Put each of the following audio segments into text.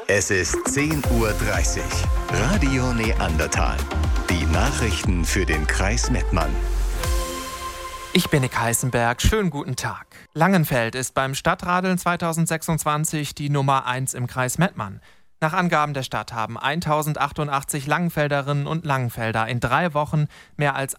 Es ist 10:30 Uhr. Radio Neandertal. Die Nachrichten für den Kreis Mettmann. Ich bin Nick Heißenberg. Schönen guten Tag. Langenfeld ist beim Stadtradeln 2026 die Nummer 1 im Kreis Mettmann. Nach Angaben der Stadt haben 1088 Langenfelderinnen und Langenfelder in 3 Wochen mehr als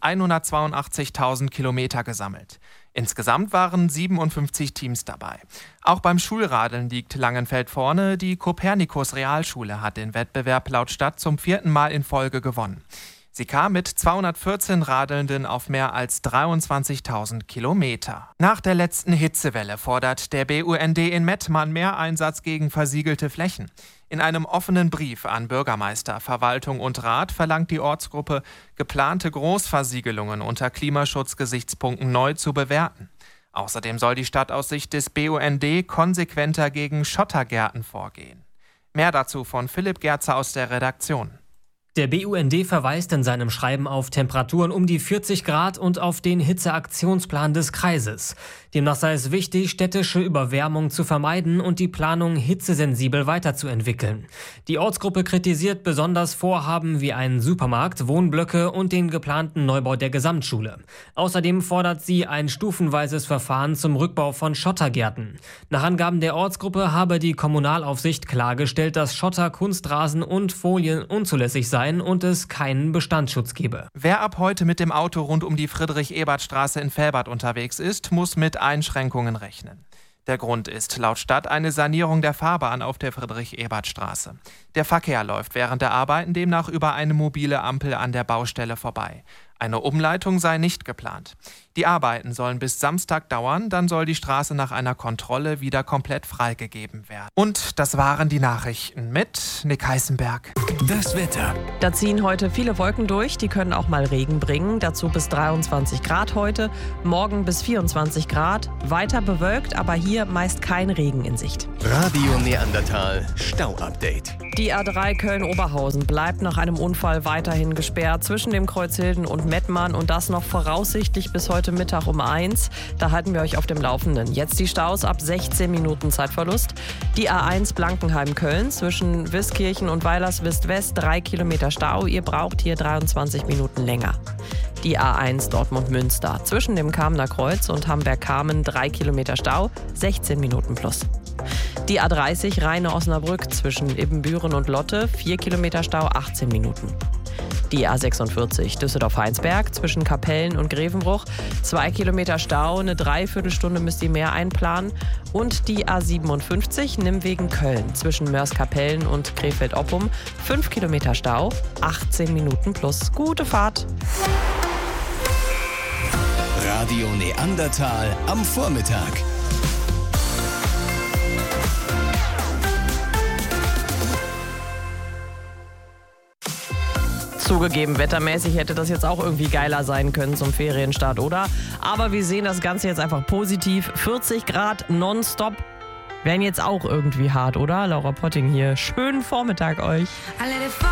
182.000 Kilometer gesammelt. Insgesamt waren 57 Teams dabei. Auch beim Schulradeln liegt Langenfeld vorne. Die Kopernikus Realschule hat den Wettbewerb laut Stadt zum 4. Mal in Folge gewonnen. Sie kam mit 214 Radelnden auf mehr als 23.000 Kilometer. Nach der letzten Hitzewelle fordert der BUND in Mettmann mehr Einsatz gegen versiegelte Flächen. In einem offenen Brief an Bürgermeister, Verwaltung und Rat verlangt die Ortsgruppe, geplante Großversiegelungen unter Klimaschutzgesichtspunkten neu zu bewerten. Außerdem soll die Stadt aus Sicht des BUND konsequenter gegen Schottergärten vorgehen. Mehr dazu von Philipp Gerzer aus der Redaktion. Der BUND verweist in seinem Schreiben auf Temperaturen um die 40 Grad und auf den Hitzeaktionsplan des Kreises. Demnach sei es wichtig, städtische Überwärmung zu vermeiden und die Planung hitzesensibel weiterzuentwickeln. Die Ortsgruppe kritisiert besonders Vorhaben wie einen Supermarkt, Wohnblöcke und den geplanten Neubau der Gesamtschule. Außerdem fordert sie ein stufenweises Verfahren zum Rückbau von Schottergärten. Nach Angaben der Ortsgruppe habe die Kommunalaufsicht klargestellt, dass Schotter, Kunstrasen und Folien unzulässig seien und es keinen Bestandsschutz gebe. Wer ab heute mit dem Auto rund um die Friedrich-Ebert-Straße in Velbert unterwegs ist, muss mit Einschränkungen rechnen. Der Grund ist laut Stadt eine Sanierung der Fahrbahn auf der Friedrich-Ebert-Straße. Der Verkehr läuft während der Arbeiten demnach über eine mobile Ampel an der Baustelle vorbei. Eine Umleitung sei nicht geplant. Die Arbeiten sollen bis Samstag dauern, dann soll die Straße nach einer Kontrolle wieder komplett freigegeben werden. Und das waren die Nachrichten mit Nick Heißenberg. Das Wetter. Da ziehen heute viele Wolken durch, die können auch mal Regen bringen. Dazu bis 23 Grad heute, morgen bis 24 Grad. Weiter bewölkt, aber hier meist kein Regen in Sicht. Radio Neandertal Stau-Update. Die A3 Köln-Oberhausen bleibt nach einem Unfall weiterhin gesperrt zwischen dem Kreuzhilden und Mettmann und das noch voraussichtlich bis heute Mittag um 1. Da halten wir euch auf dem Laufenden. Jetzt die Staus ab 16 Minuten Zeitverlust. Die A1 Blankenheim-Köln zwischen Wiskirchen und Weilerswist-West 3 Kilometer Stau. Ihr braucht hier 23 Minuten länger. Die A1 Dortmund-Münster zwischen dem Kamener Kreuz und Hamberg-Kamen 3 Kilometer Stau, 16 Minuten plus. Die A30 Rheine-Osnabrück zwischen Ibbenbüren und Lotte 4 Kilometer Stau, 18 Minuten. Die A46 Düsseldorf-Heinsberg zwischen Kapellen und Grevenbruch 2 Kilometer Stau, eine Dreiviertelstunde müsst ihr mehr einplanen. Und die A57 Nimwegen-Köln zwischen Mörs-Kapellen und Krefeld-Oppum 5 Kilometer Stau, 18 Minuten plus. Gute Fahrt! Radio Neandertal am Vormittag. Zugegeben, wettermäßig hätte das jetzt auch irgendwie geiler sein können zum Ferienstart, oder? Aber wir sehen das Ganze jetzt einfach positiv. 40 Grad nonstop wären jetzt auch irgendwie hart, oder? Laura Potting hier. Schönen Vormittag euch.